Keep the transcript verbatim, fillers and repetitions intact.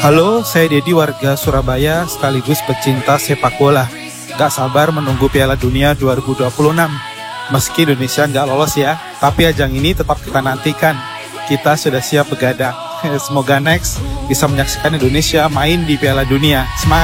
Halo, saya Dedi, warga Surabaya sekaligus pecinta sepak bola. Gak sabar menunggu Piala Dunia dua ribu dua puluh enam. Meski Indonesia nggak lolos ya, tapi ajang ini tetap kita nantikan. Kita sudah siap begadang. Semoga next bisa menyaksikan Indonesia main di Piala Dunia. Semangat!